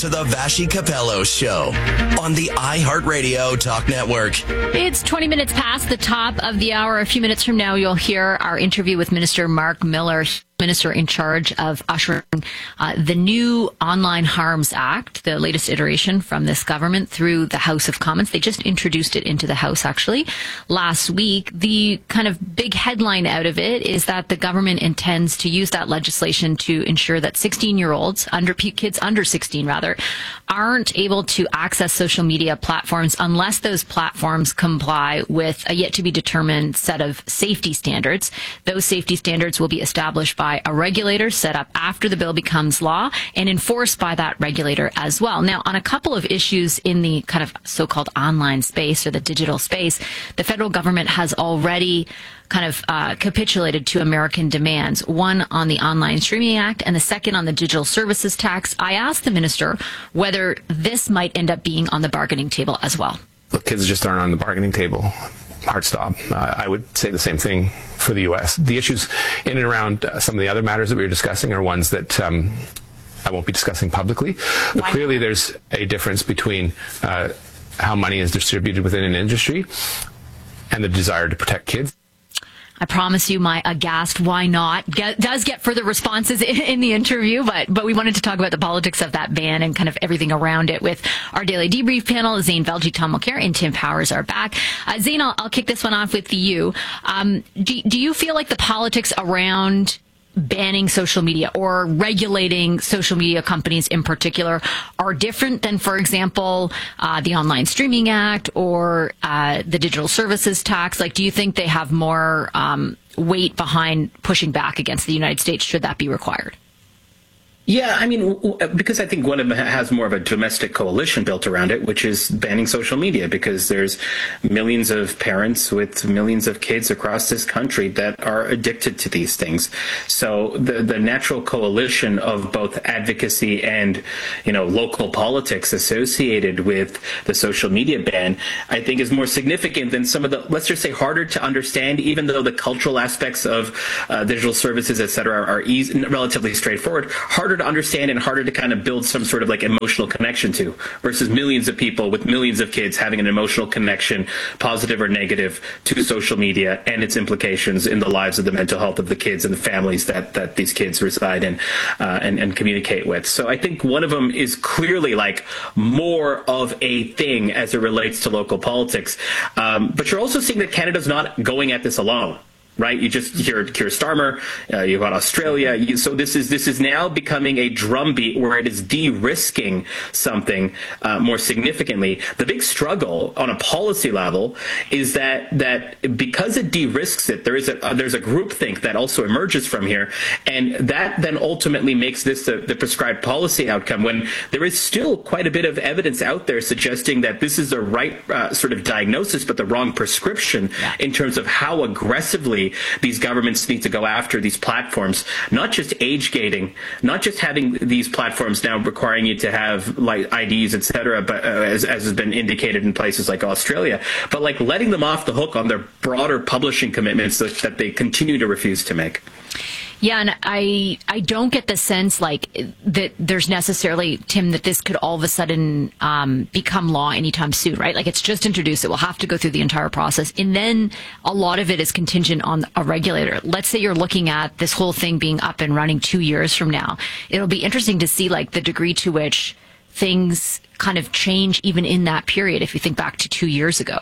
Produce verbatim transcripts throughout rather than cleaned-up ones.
to the Vassy Capello Show on the iHeartRadio Talk Network. It's twenty minutes past the top of the hour. A few minutes from now, you'll hear our interview with Minister Mark Miller, Minister in charge of ushering uh, the new Online Harms Act, the latest iteration from this government, through the House of Commons. They just introduced it into the House, actually, last week. The kind of big headline out of it is that the government intends to use that legislation to ensure that sixteen-year-olds, under kids under sixteen, rather, aren't able to access social media platforms unless those platforms comply with a yet-to-be-determined set of safety standards. Those safety standards will be established by a regulator set up after the bill becomes law and enforced by that regulator as well. Now, on a couple of issues in the kind of so-called online space or the digital space, the federal government has already kind of uh, capitulated to American demands, one on the Online Streaming Act and the second on the Digital Services Tax. I asked the minister whether this might end up being on the bargaining table as well. Look, kids just aren't on the bargaining table. Hard stop. Uh, I would say the same thing for the U S. The issues in and around uh, some of the other matters that we were discussing are ones that um, I won't be discussing publicly. But clearly there's a difference between uh, how money is distributed within an industry and the desire to protect kids. I promise you my aghast why not get, does get further responses in, in the interview, but but we wanted to talk about the politics of that ban and kind of everything around it with our daily debrief panel. Zane Velji, Tom Mulcair, and Tim Powers are back. Uh, Zane, I'll, I'll kick this one off with you. Um, do, do you feel like the politics around banning social media or regulating social media companies in particular are different than, for example, uh, the Online Streaming Act or uh, the Digital Services Tax? Like, do you think they have more um, weight behind pushing back against the United States should that be required? Yeah, I mean, because I think one of them has more of a domestic coalition built around it, which is banning social media, because there's millions of parents with millions of kids across this country that are addicted to these things. So the the natural coalition of both advocacy and, you know, local politics associated with the social media ban, I think is more significant than some of the, let's just say, harder to understand, even though the cultural aspects of uh, digital services, et cetera, are, are easy, relatively straightforward, harder to understand and harder to kind of build some sort of like emotional connection to, versus millions of people with millions of kids having an emotional connection, positive or negative, to social media and its implications in the lives of the mental health of the kids and the families that, that these kids reside in uh, and, and communicate with. So I think one of them is clearly like more of a thing as it relates to local politics. Um, but you're also seeing that Canada's not going at this alone. Right, you just hear Keir Starmer. Uh, you've got Australia. You, so this is this is now becoming a drumbeat where it is de-risking something uh, more significantly. The big struggle on a policy level is that that because it de-risks it, there is a uh, there's a groupthink that also emerges from here, and that then ultimately makes this the, the prescribed policy outcome. When there is still quite a bit of evidence out there suggesting that this is the right uh, sort of diagnosis, but the wrong prescription in terms of how aggressively these governments need to go after these platforms, not just age gating, not just having these platforms now requiring you to have like I Ds, et cetera, but uh, as, as has been indicated in places like Australia, but like letting them off the hook on their broader publishing commitments that, that they continue to refuse to make. Yeah, and I I don't get the sense like that there's necessarily, Tim, that this could all of a sudden um, become law anytime soon, right? Like it's just introduced. It will have to go through the entire process. And then a lot of it is contingent on a regulator. Let's say you're looking at this whole thing being up and running two years from now. It'll be interesting to see like the degree to which things kind of change even in that period, if you think back to two years ago.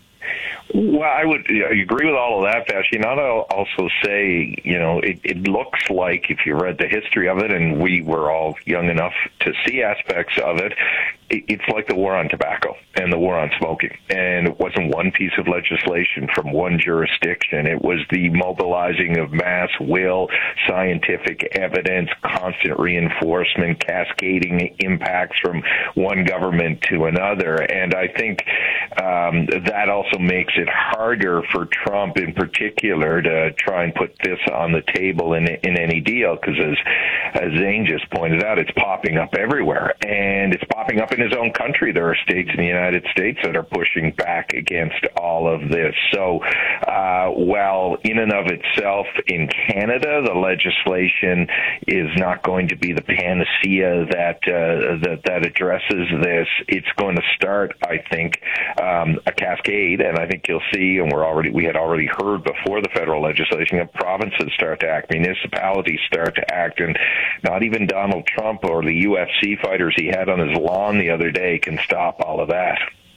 Well, I would I agree with all of that, Vassy. And I'll also say, you know, it, it looks like, if you read the history of it, and we were all young enough to see aspects of it, it it's like the war on tobacco and the war on smoking. And it wasn't one piece of legislation from one jurisdiction. It was the mobilizing of mass will, scientific evidence, constant reinforcement, cascading impacts from one government to another. And I think um, that also makes it harder for Trump in particular to try and put this on the table in in any deal, because as, as Zane just pointed out, it's popping up everywhere, and it's popping up in his own country, there are states in the United States that are pushing back against all of this. So, uh, while in and of itself in Canada, the legislation is not going to be the panacea that uh, that, that addresses this, it's going to start, I think, um, a cascade, and I think you'll see, and we're already we had already heard before the federal legislation of provinces start to act, municipalities start to act, and not even Donald Trump or the U F C fighters he had on his lawn the other day can stop all of that.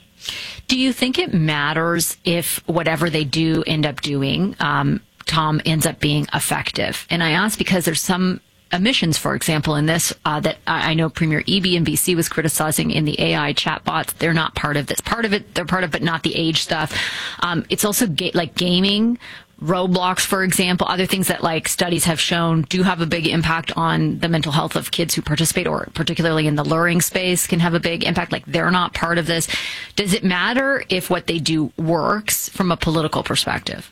Do you think it matters if whatever they do end up doing, um, Tom, ends up being effective? And I ask because there's some omissions, for example, in this uh, that I know Premier Eby in B C was criticizing in the A I chatbots. They're not part of this. Part of it, they're part of, but not the age stuff. Um, it's also ga- like gaming. Roblox, for example, other things that like studies have shown do have a big impact on the mental health of kids who participate, or particularly in the luring space can have a big impact. Like they're not part of this. Does it matter if what they do works from a political perspective?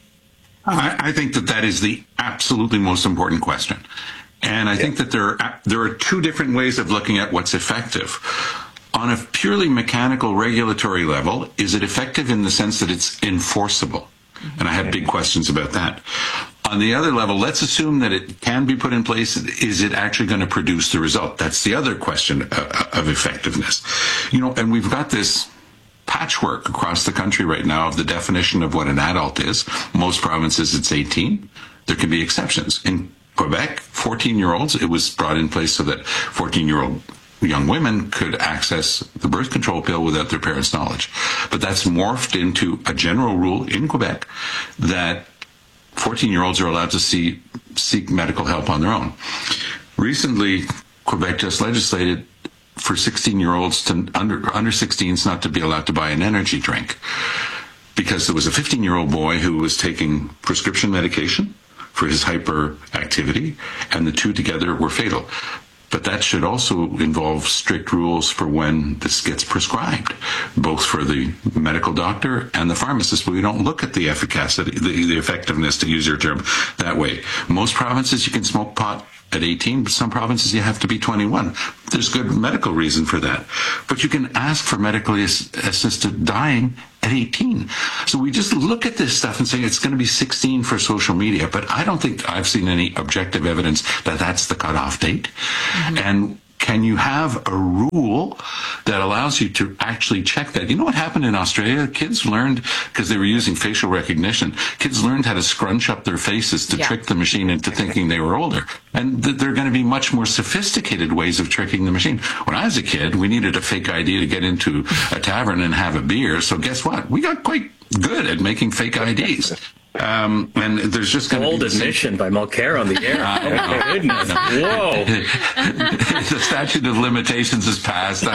I, I think that that is the absolutely most important question. And I think that there are, there are two different ways of looking at what's effective. On a purely mechanical regulatory level, is it effective in the sense that it's enforceable? And I have big questions about that. On the other level, let's assume that it can be put in place. Is it actually going to produce the result? That's the other question of effectiveness. You know, and we've got this patchwork across the country right now of the definition of what an adult is. Most provinces, it's eighteen. There can be exceptions. In Quebec, fourteen-year-olds, it was brought in place so that fourteen-year-old young women could access the birth control pill without their parents' knowledge. But that's morphed into a general rule in Quebec that fourteen-year-olds are allowed to see, seek medical help on their own. Recently, Quebec just legislated for sixteen-year-olds to under under sixteens not to be allowed to buy an energy drink because there was a fifteen-year-old boy who was taking prescription medication for his hyperactivity, and the two together were fatal. But that should also involve strict rules for when this gets prescribed, both for the medical doctor and the pharmacist. But we don't look at the efficacy, the, the effectiveness, to use your term, that way. Most provinces, you can smoke pot at eighteen, but some provinces you have to be twenty-one. There's good medical reason for that. But you can ask for medically assisted dying at eighteen. So we just look at this stuff and say it's going to be sixteen for social media, but I don't think I've seen any objective evidence that that's the cutoff date. Mm-hmm. And can you have a rule that allows you to actually check that? You know what happened in Australia? Kids learned, because they were using facial recognition, kids learned how to scrunch up their faces to yeah. trick the machine into thinking they were older. And th- there are going to be much more sophisticated ways of tricking the machine. When I was a kid, we needed a fake I D to get into a tavern and have a beer. So guess what? We got quite good at making fake I Ds. Um, and there's just going to be... Bold admission by Mulcair on the air. Oh, my goodness. Whoa. The statute of limitations is passed.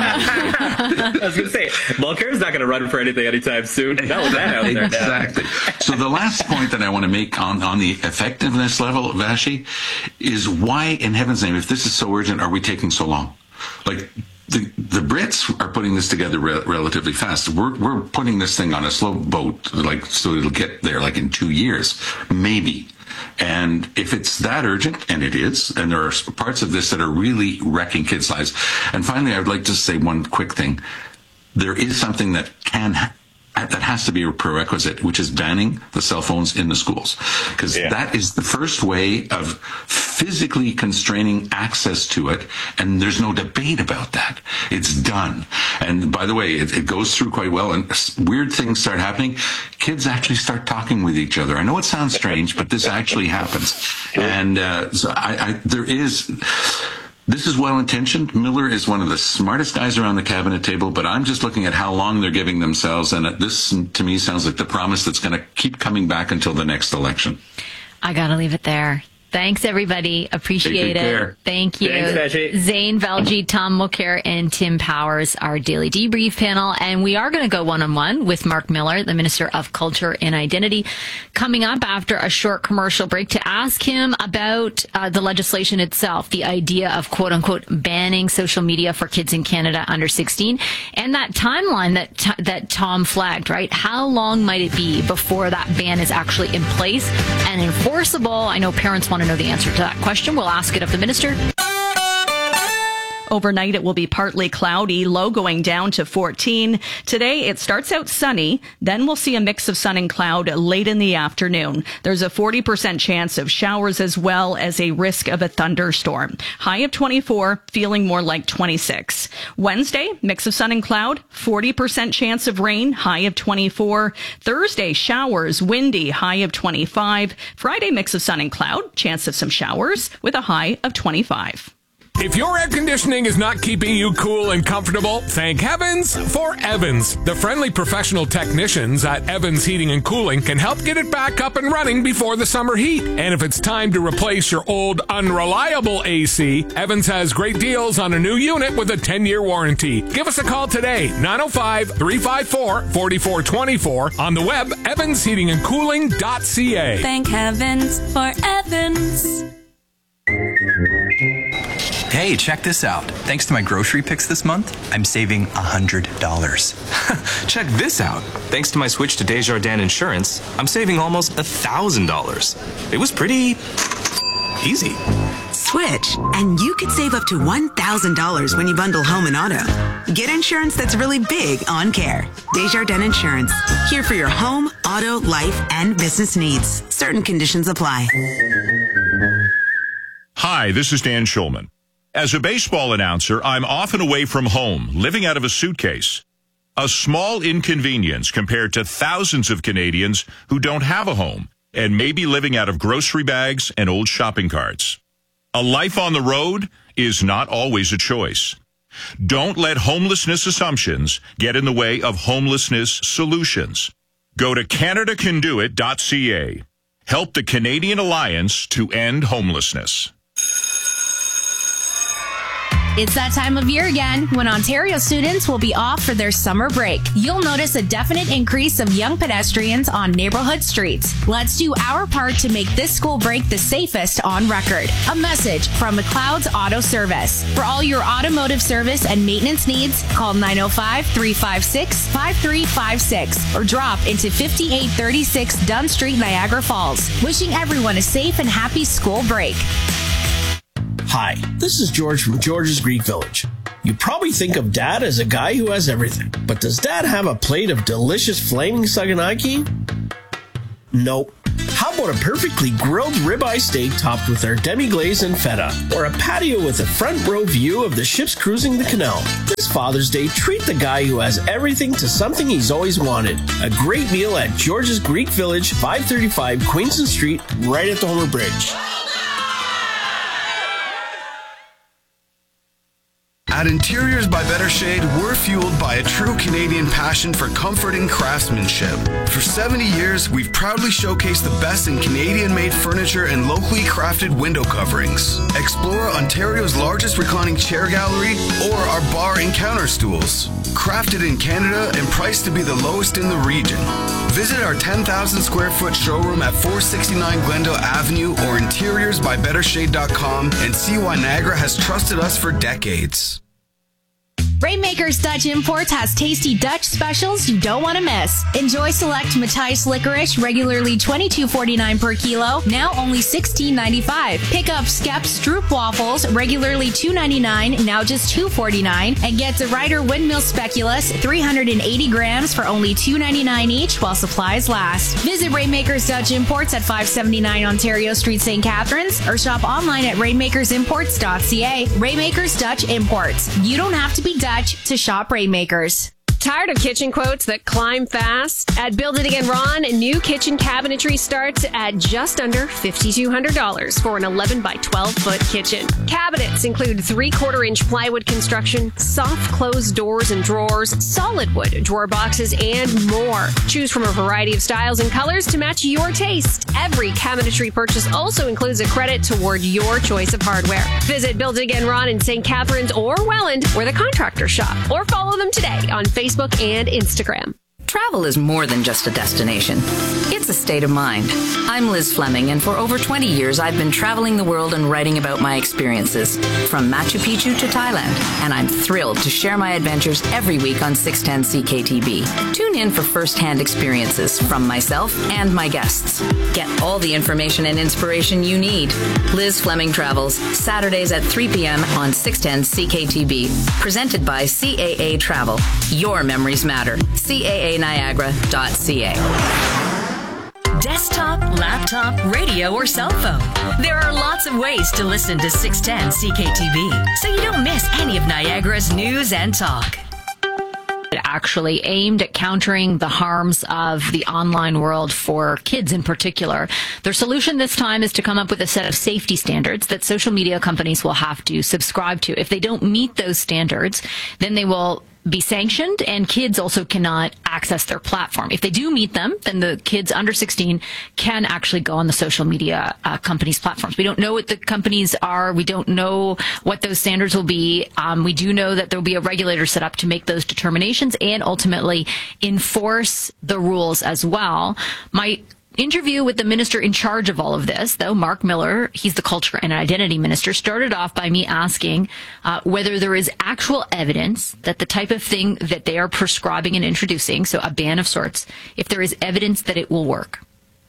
I was going to say, Mulcair's not going to run for anything anytime soon. That was that out there. Exactly. So the last point that I want to make on, on the effectiveness level, Vashi, is why, in heaven's name, if this is so urgent, are we taking so long? Like... The, the Brits are putting this together re- relatively fast. We're we're putting this thing on a slow boat, like so it'll get there like in two years, maybe. And if it's that urgent, and it is, and there are parts of this that are really wrecking kids' lives. And finally, I would like to say one quick thing: there is something that can. Ha- that has to be a prerequisite, which is banning the cell phones in the schools. Because yeah. that is the first way of physically constraining access to it, and there's no debate about that. It's done. And by the way, it, it goes through quite well, and weird things start happening. Kids actually start talking with each other. I know it sounds strange, but this actually happens. And uh, so I, I, there is... This is well-intentioned. Miller is one of the smartest guys around the cabinet table, but I'm just looking at how long they're giving themselves, and this, to me, sounds like the promise that's going to keep coming back until the next election. I got to leave it there. Thanks, everybody. Appreciate it. Care. Thank you. Thanks, Zane Velji, Tom Mulcair, and Tim Powers, our daily debrief panel. And we are going to go one-on-one with Mark Miller, the Minister of Culture and Identity, coming up after a short commercial break to ask him about uh, the legislation itself, the idea of quote-unquote banning social media for kids in Canada under sixteen, and that timeline that t- that Tom flagged, right? How long might it be before that ban is actually in place and enforceable? I know parents want to know the answer to that question. We'll ask it of the minister. Overnight, it will be partly cloudy, low going down to fourteen. Today, it starts out sunny. Then we'll see a mix of sun and cloud late in the afternoon. There's a forty percent chance of showers as well as a risk of a thunderstorm. High of twenty-four, feeling more like twenty-six. Wednesday, mix of sun and cloud, forty percent chance of rain, high of twenty-four. Thursday, showers, windy, high of twenty-five. Friday, mix of sun and cloud, chance of some showers with a high of twenty-five. If your air conditioning is not keeping you cool and comfortable, thank heavens for Evans. The friendly professional technicians at Evans Heating and Cooling can help get it back up and running before the summer heat. And if it's time to replace your old unreliable A C, Evans has great deals on a new unit with a ten-year warranty. Give us a call today, nine oh five, three five four, four four two four, on the web, evans heating and cooling dot c a. Thank heavens for Evans. Hey, check this out. Thanks to my grocery picks this month, I'm saving one hundred dollars. Check this out. Thanks to my switch to Desjardins Insurance, I'm saving almost one thousand dollars. It was pretty easy. Switch, and you could save up to one thousand dollars when you bundle home and auto. Get insurance that's really big on care. Desjardins Insurance. Here for your home, auto, life, and business needs. Certain conditions apply. Hi, this is Dan Schulman. As a baseball announcer, I'm often away from home, living out of a suitcase. A small inconvenience compared to thousands of Canadians who don't have a home and may be living out of grocery bags and old shopping carts. A life on the road is not always a choice. Don't let homelessness assumptions get in the way of homelessness solutions. Go to canada can do it dot c a. Help the Canadian Alliance to End Homelessness. It's that time of year again when Ontario students will be off for their summer break. You'll notice a definite increase of young pedestrians on neighborhood streets. Let's do our part to make this school break the safest on record. A message from McLeod's Auto Service. For all your automotive service and maintenance needs, call nine oh five, three five six, five three five six or drop into fifty-eight thirty-six Dunn Street, Niagara Falls. Wishing everyone a safe and happy school break. Hi, this is George from George's Greek Village. You probably think of Dad as a guy who has everything, but does Dad have a plate of delicious flaming saganaki? Nope. How about a perfectly grilled ribeye steak topped with our demi-glaze and feta, or a patio with a front row view of the ships cruising the canal? This Father's Day, treat the guy who has everything to something he's always wanted. A great meal at George's Greek Village, five thirty-five Queenston Street, right at the Homer Bridge. At Interiors by Better Shade, we're fueled by a true Canadian passion for comfort and craftsmanship. For seventy years, we've proudly showcased the best in Canadian-made furniture and locally crafted window coverings. Explore Ontario's largest reclining chair gallery or our bar and counter stools. Crafted in Canada and priced to be the lowest in the region. Visit our ten thousand square foot showroom at four sixty-nine Glendale Avenue or interiors by better shade dot com and see why Niagara has trusted us for decades. Rainmakers Dutch Imports has tasty Dutch specials you don't want to miss. Enjoy select Matthijs licorice, regularly twenty-two forty-nine per kilo, now only sixteen ninety-five. Pick up Skep Stroop waffles, regularly two ninety-nine, now just two forty-nine, and get the Ryder Windmill Speculoos, three hundred eighty grams for only two ninety-nine each while supplies last. Visit Rainmakers Dutch Imports at five seventy-nine Ontario Street, Saint Catharines, or shop online at rainmakers imports dot c a. Rainmakers Dutch Imports. You don't have to be Dutch to shop Rainmakers. Tired of kitchen quotes that climb fast? At Build It Again Ron, new kitchen cabinetry starts at just under five thousand two hundred dollars for an eleven by twelve foot kitchen. Cabinets include three-quarter inch plywood construction, soft closed doors and drawers, solid wood drawer boxes, and more. Choose from a variety of styles and colors to match your taste. Every cabinetry purchase also includes a credit toward your choice of hardware. Visit Build It Again Ron in Saint Catharines or Welland, where the contractors shop, or follow them today on Facebook and Instagram. Travel is more than just a destination. It's a state of mind. I'm Liz Fleming, and for over twenty years, I've been traveling the world and writing about my experiences, from Machu Picchu to Thailand, and I'm thrilled to share my adventures every week on six ten C K T B. Tune in for first-hand experiences from myself and my guests. Get all the information and inspiration you need. Liz Fleming Travels, Saturdays at three p.m. on six ten C K T B. Presented by C A A Travel. Your memories matter. C A A Niagara dot C A. Desktop, laptop, radio, or cell phone. There are lots of ways to listen to six ten C K T V, so you don't miss any of Niagara's news and talk. Actually aimed at countering the harms of the online world for kids in particular. Their solution this time is to come up with a set of safety standards that social media companies will have to subscribe to. If they don't meet those standards, then they will be sanctioned, and kids also cannot access their platform. If they do meet them, then the kids under sixteen can actually go on the social media uh, companies' platforms. We don't know what the companies are. We don't know what those standards will be. Um, we do know that there will be a regulator set up to make those determinations and ultimately enforce the rules as well. My interview with the minister in charge of all of this, though, Mark Miller, he's the culture and identity minister, started off by me asking uh, whether there is actual evidence that the type of thing that they are prescribing and introducing, so a ban of sorts, if there is evidence that it will work.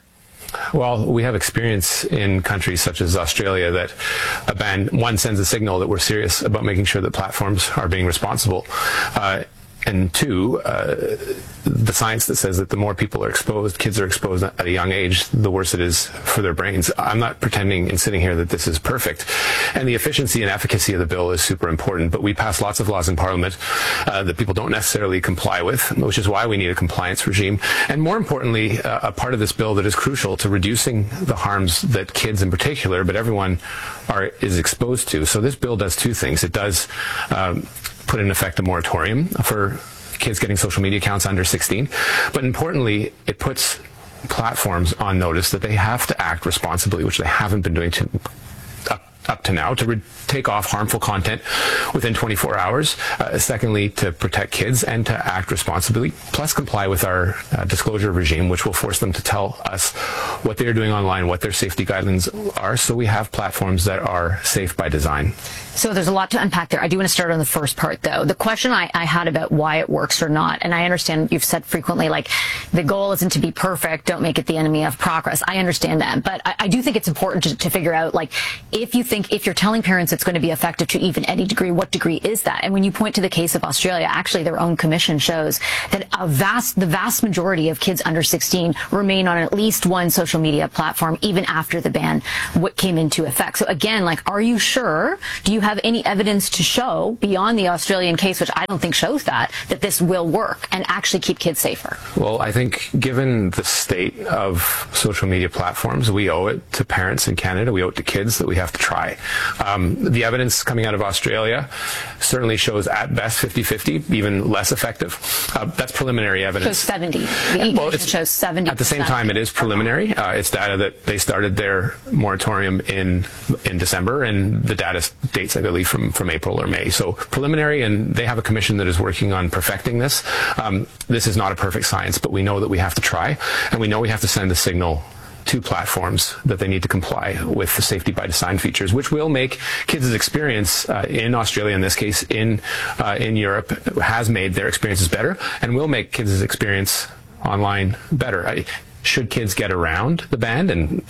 Well, we have experience in countries such as Australia that a ban, one, sends a signal that we're serious about making sure that platforms are being responsible. Uh, And two, uh, the science that says that the more people are exposed, kids are exposed at a young age, the worse it is for their brains. I'm not pretending in sitting here that this is perfect. And the efficiency and efficacy of the bill is super important, but we pass lots of laws in Parliament uh, that people don't necessarily comply with, which is why we need a compliance regime. And more importantly, uh, a part of this bill that is crucial to reducing the harms that kids in particular, but everyone are is exposed to. So this bill does two things. It does um, put in effect a moratorium for kids getting social media accounts under sixteen. But importantly, it puts platforms on notice that they have to act responsibly, which they haven't been doing to, up, up to now, to re- take off harmful content within twenty-four hours. Uh, secondly, to protect kids and to act responsibly, plus comply with our uh, disclosure regime, which will force them to tell us what they're doing online, what their safety guidelines are, so we have platforms that are safe by design. So there's a lot to unpack there. I do want to start on the first part, though. The question I, I had about why it works or not, and I understand you've said frequently, like, the goal isn't to be perfect, don't make it the enemy of progress. I understand that. But I, I do think it's important to, to figure out, like, if you think, if you're telling parents it's going to be effective to even any degree, what degree is that? And when you point to the case of Australia, actually their own commission shows that a vast, the vast majority of kids under sixteen remain on at least one social media platform, even after the ban what came into effect. So again, like, are you sure? Do you have any evidence to show beyond the Australian case, which I don't think shows that, that this will work and actually keep kids safer? Well, I think given the state of social media platforms, we owe it to parents in Canada, we owe it to kids that we have to try. Um, the evidence coming out of Australia certainly shows at best fifty-fifty, even less effective. Uh, that's preliminary evidence. Shows seventy. The well, it shows seventy. At the same time, it is preliminary. Uh, it's data that they started their moratorium in in December, and the data dates, I believe, from, from April or May. So preliminary, and they have a commission that is working on perfecting this. Um, this is not a perfect science, but we know that we have to try, and we know we have to send a signal to platforms that they need to comply with the safety by design features, which will make kids' experience uh, in Australia, in this case, in uh, in Europe, has made their experiences better, and will make kids' experience online better. I, should kids get around the ban, and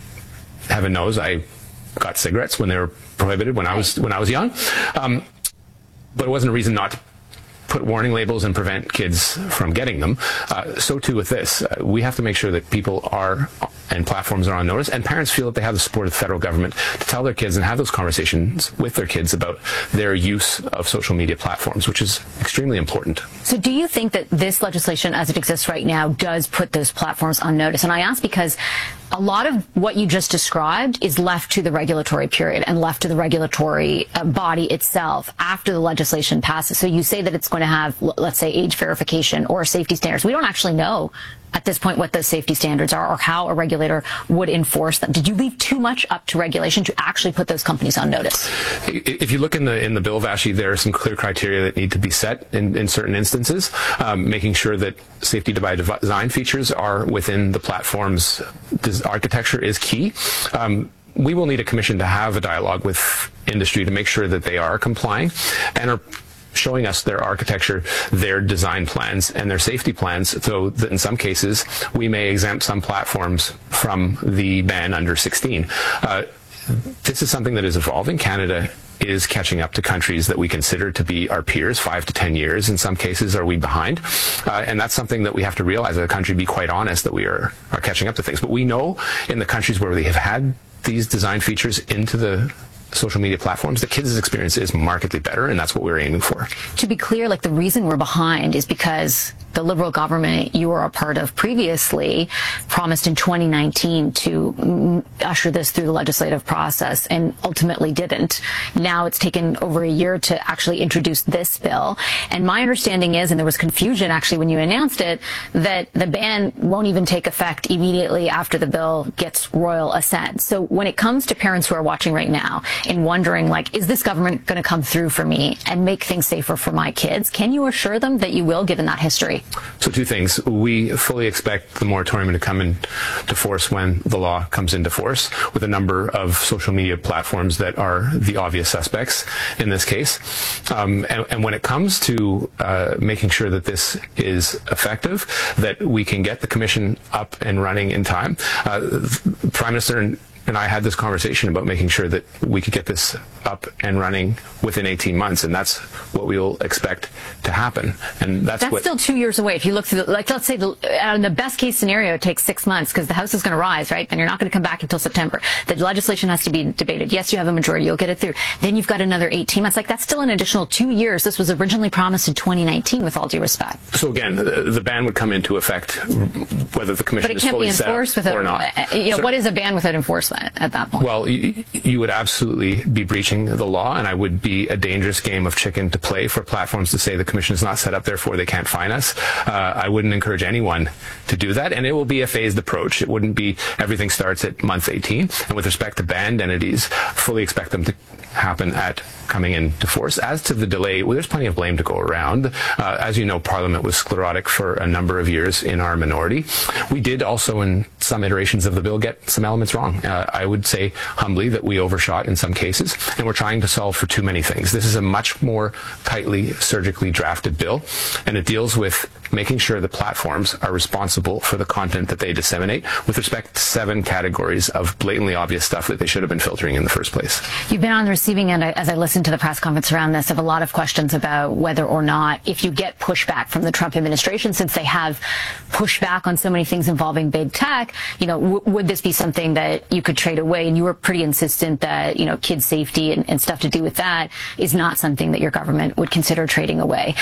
heaven knows I got cigarettes when they were prohibited when I was when I was young, um, but it wasn't a reason not to put warning labels and prevent kids from getting them. Uh, so too with this, uh, we have to make sure that people are and platforms are on notice, and parents feel that they have the support of the federal government to tell their kids and have those conversations with their kids about their use of social media platforms, which is extremely important. So do you think that this legislation as it exists right now does put those platforms on notice? And I ask because a lot of what you just described is left to the regulatory period and left to the regulatory uh, body itself after the legislation passes. So you say that it's going to have, let's say, age verification or safety standards. We don't actually know at this point what those safety standards are or how a regulator would enforce them. Did you leave too much up to regulation to actually put those companies on notice? If you look in the in the bill, Vashi, there are some clear criteria that need to be set in, in certain instances, um, making sure that safety by design features are within the platform's architecture is key. Um, we will need a commission to have a dialogue with industry to make sure that they are complying and are showing us their architecture, their design plans, and their safety plans, so that in some cases we may exempt some platforms from the ban under sixteen. Uh, this is something that is evolving. Canada is catching up to countries that we consider to be our peers, five to ten years. In some cases, are we behind? Uh, and that's something that we have to realize as a country, be quite honest, that we are, are catching up to things. But we know in the countries where they have had these design features into the social media platforms, the kids' experience is markedly better, and that's what we're aiming for. To be clear, like the reason we're behind is because the Liberal government you were a part of previously promised in twenty nineteen to usher this through the legislative process and ultimately didn't. Now it's taken over a year to actually introduce this bill. And my understanding is, and there was confusion actually when you announced it, that the ban won't even take effect immediately after the bill gets royal assent. So when it comes to parents who are watching right now and wondering, like, is this government going to come through for me and make things safer for my kids? Can you assure them that you will, given that history? So two things. We fully expect the moratorium to come into force when the law comes into force, with a number of social media platforms that are the obvious suspects in this case. Um, and, and when it comes to uh, making sure that this is effective, that we can get the commission up and running in time, uh, the Prime Minister and And I had this conversation about making sure that we could get this up and running within eighteen months, and that's what we'll expect to happen. And that's, that's what, still two years away. If you look through, the, like, let's say the, uh, the best case scenario, it takes six months because the House is going to rise, right? And you're not going to come back until September. The legislation has to be debated. Yes, you have a majority. You'll get it through. Then you've got another eighteen months. Like, that's still an additional two years. This was originally promised in twenty nineteen, with all due respect. So again, the, the ban would come into effect whether the commission but it is can't fully be enforced set without, or not. Uh, you know, so, what is a ban without enforcement at that point? Well, you, you would absolutely be breaching the law, and I would be a dangerous game of chicken to play for platforms to say the commission is not set up, therefore they can't fine us. Uh, I wouldn't encourage anyone to do that, and it will be a phased approach. It wouldn't be everything starts at month eighteen, and with respect to banned entities, fully expect them to happen at coming into force. As to the delay, well, there's plenty of blame to go around. Uh, as you know, Parliament was sclerotic for a number of years in our minority. We did also, in some iterations of the bill, get some elements wrong. Uh, I would say humbly that we overshot in some cases, and we're trying to solve for too many things. This is a much more tightly, surgically drafted bill, and it deals with making sure the platforms are responsible for the content that they disseminate with respect to seven categories of blatantly obvious stuff that they should have been filtering in the first place. You've been on the receiving end, as I listened to the press conference around this, of a lot of questions about whether or not, if you get pushback from the Trump administration, since they have pushed back on so many things involving big tech, you know, w- would this be something that you could trade away? And you were pretty insistent that, you know, kids' safety and, and stuff to do with that is not something that your government would consider trading away.